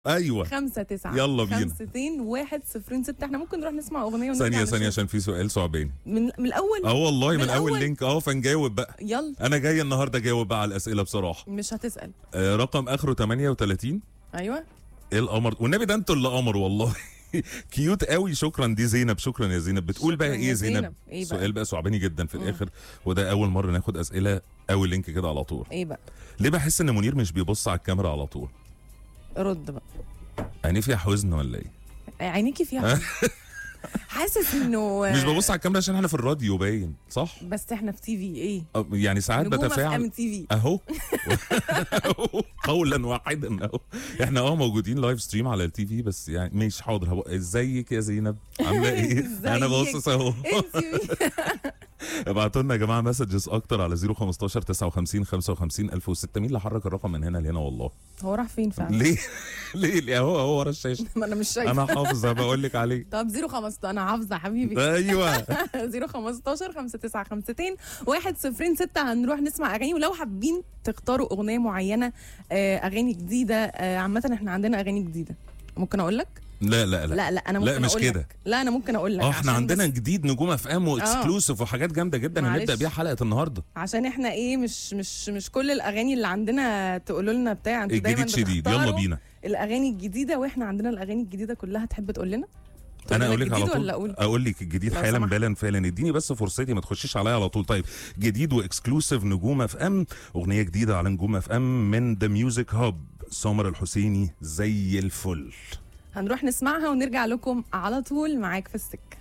ايوه 5-9 يلا بينا 5-2-1-0-6. احنا ممكن نروح نسمع اغنيه ثانيه عشان في سؤال صعباني من الاول. والله من اول لينك فنجاوب بقى. يلا انا جاي النهارده اجاوب بقى على الاسئله بصراحه. مش هتسال. رقم اخره 38. ايوه ايه القمر والنبي ده انتوا اللي قمر والله. كيوت قوي. شكرا دي زينب. شكرا يا زينب. بتقول بقى ايه زينب؟ إيه سؤال بقى صعباني جدا في الاخر، وده اول مره ناخد اسئله اول لينك كده على طول. ايه بقى؟ ليه بحس ان منير مش بيبص على الكاميرا على طول؟ رد بقى. عينيه فيها حزن ولا ايه؟ عينيكي فيها حاسس انه مش ببص على الكاميرا عشان احنا في الراديو باين صح؟ بس احنا في تي في ايه؟ يعني ساعات بتفاعل تي في اهو. قولا واحدا اهو. احنا موجودين لايف ستريم على التي في، بس يعني مش حاضر. ازيك يا زينب عامله ايه؟ انا باصص اهو. ابعتوا لنا يا جماعه مسجز اكتر على 015 59 55 1006. مين اللي حرك الرقم من هنا لهنا والله؟ هو راح فين فعلا؟ ليه اهو ورا الشاشه. ما انا مش شايفه. انا حافظه بقول لك عليه. طب 015 انا حافظه حبيبي. ايوه 015 5952 106. هنروح نسمع اغاني، ولو حابين تختاروا اغنيه معينه اغاني جديده عامه احنا عندنا اغاني جديده. ممكن اقول لك؟ لا انا ممكن لا مش كده. لا انا ممكن اقول لك. احنا عندنا جديد نجوم اف ام واكسكلوسيف وحاجات جامده جدا هنبدا بيها حلقه النهارده. عشان احنا ايه مش كل الاغاني اللي عندنا تقولوا لنا بتاع. انتوا دايما الجديد شديد. يلا بينا الاغاني الجديده، واحنا عندنا الاغاني الجديده كلها. تحب تقول لنا؟ انا اقول لك على طول. اقول لك الجديد حالا بالا فعلا. اديني بس فرصتي ما تخشيش عليا على طول. طيب جديد واكسكلوسيف نجوم اف ام، اغنيه جديده على نجوم اف ام من ذا ميوزك هاب، سمر الحسيني زي الفل. هنروح نسمعها ونرجع لكم على طول. معاك في السكه.